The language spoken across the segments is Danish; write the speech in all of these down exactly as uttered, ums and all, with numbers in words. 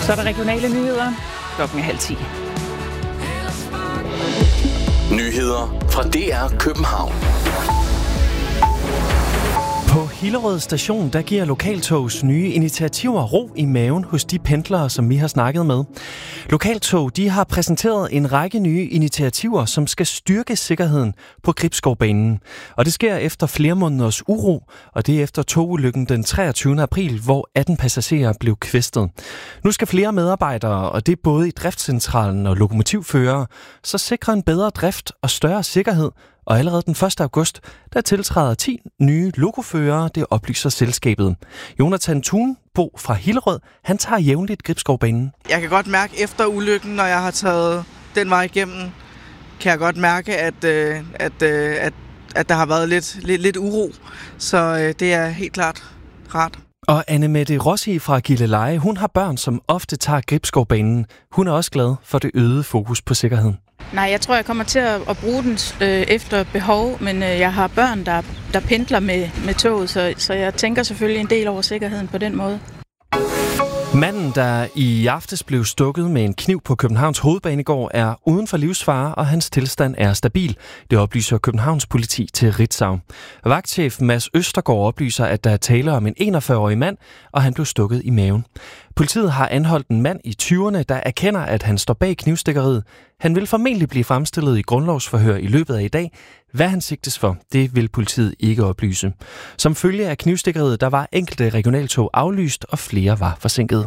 Så er der regionale nyheder. Klokken er halv ti. Nyheder fra D R København. På Hillerød Station, der giver Lokaltogs nye initiativer ro i maven hos de pendlere, som vi har snakket med. Lokaltog, de har præsenteret en række nye initiativer, som skal styrke sikkerheden på Gribskovbanen. Og det sker efter flere måneders uro, og det er efter togulykken den treogtyvende april, hvor atten passagerer blev kvæstet. Nu skal flere medarbejdere, og det er både i driftscentralen og lokomotivførere, så sikre en bedre drift og større sikkerhed. Og allerede den første august, der tiltræder ti nye lokoførere, det oplyser selskabet. Jonathan Thunbo fra Hillerød, han tager jævnligt Gribskovbanen. Jeg kan godt mærke efter ulykken, når jeg har taget den vej igennem, kan jeg godt mærke, at, øh, at, øh, at, at der har været lidt, lidt, lidt uro. Så øh, det er helt klart rart. Og Anne-Mette Rossi fra Gilleleje, hun har børn, som ofte tager Gribskovbanen. Hun er også glad for det øgede fokus på sikkerheden. Nej, jeg tror, jeg kommer til at, at bruge den øh, efter behov, men øh, jeg har børn, der, der pendler med, med toget, så, så jeg tænker selvfølgelig en del over sikkerheden på den måde. Manden, der i aftes blev stukket med en kniv på Københavns Hovedbanegård, er uden for livsfare, og hans tilstand er stabil. Det oplyser Københavns politi til Ritzau. Vagtchef Mads Østergaard oplyser, at der er tale om en enogfyrre-årig mand, og han blev stukket i maven. Politiet har anholdt en mand i tyverne, der erkender, at han står bag knivstikkeriet. Han vil formentlig blive fremstillet i grundlovsforhør i løbet af i dag. Hvad han sigtes for, det vil politiet ikke oplyse. Som følge af knivstikkeriet, der var enkelte regionaltog aflyst, og flere var forsinket.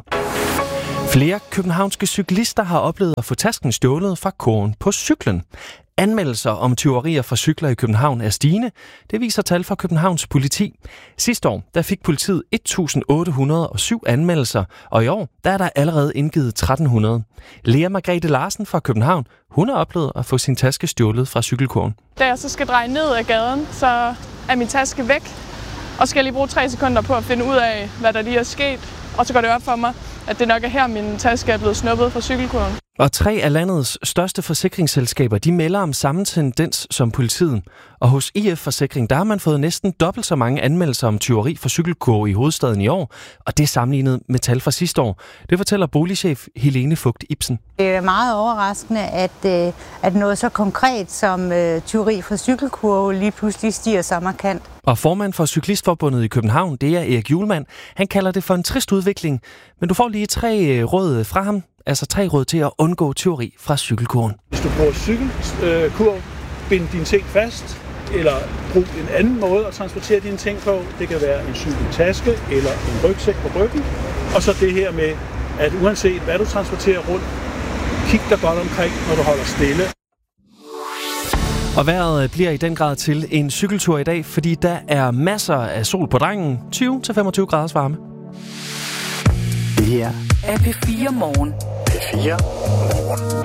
Flere københavnske cyklister har oplevet at få tasken stjålet fra kurven på cyklen. Anmeldelser om tyverier fra cykler i København er stigende. Det viser tal fra Københavns politi. Sidste år der fik politiet et tusind otte hundrede og syv anmeldelser, og i år der er der allerede indgivet tretten hundrede. Lea Margrethe Larsen fra København, hun har oplevet at få sin taske stjålet fra cykelkurven. Da jeg så skal dreje ned ad gaden, så er min taske væk, og skal jeg lige bruge tre sekunder på at finde ud af, hvad der lige er sket. Og så går det op for mig, at det nok er her, min taske er blevet snuppet fra cykelkurven. Og tre af landets største forsikringsselskaber, de melder om samme tendens som politiet. Og hos I F Forsikring, der har man fået næsten dobbelt så mange anmeldelser om tyveri fra cykelkurve i hovedstaden i år. Og det er sammenlignet med tal fra sidste år. Det fortæller boligchef Helene Fugt Ibsen. Det er meget overraskende, at, at noget så konkret som tyveri fra cykelkurve lige pludselig stiger så markant. Og formand for Cyklistforbundet i København, det er Erik Hjulmand. Han kalder det for en trist udvikling. Men du får lige tre råd fra ham. Altså tre råd til at undgå tyveri fra cykelkurven. Hvis du bruger cykelkurv, bind dine ting fast, eller brug en anden måde at transportere dine ting på. Det kan være en cykeltaske eller en rygsæk på ryggen. Og så det her med, at uanset hvad du transporterer rundt, kig dig godt omkring, når du holder stille. Og vejret bliver i den grad til en cykeltur i dag, fordi der er masser af sol på drengen. tyve til femogtyve graders varme. Det her er P fire Morgen. P fire Morgen.